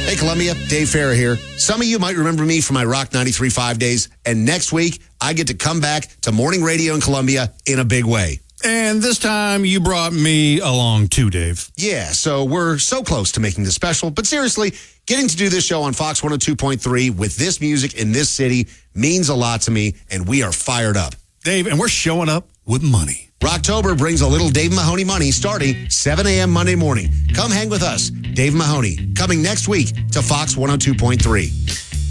Hey, Columbia, Dave Farah here. Some of you might remember me from my Rock 93.5 days, and next week, I get to come back to morning radio in Columbia in a big way. And this time, you brought me along too, Dave. Yeah, so we're so close to making this special, but seriously, getting to do this show on Fox 102.3 with this music in this city means a lot to me, and we are fired up. Dave, and we're showing up with money. Rocktober brings a little Dave Mahoney money starting 7 a.m. Monday morning. Come hang with us. Dave Mahoney, coming next week to Fox 102.3.